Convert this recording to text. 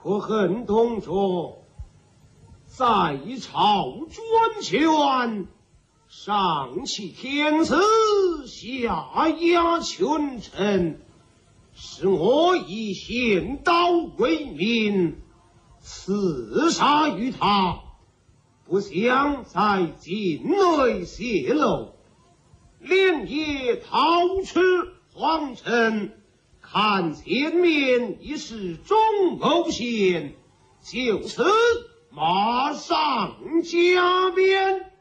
可恨同卓在朝专权，上欺天子，下压群臣，使我以献刀为民，刺杀于他，不想在境内泄露，连夜逃出皇城。看前面已是中牟县，就此马上加鞭。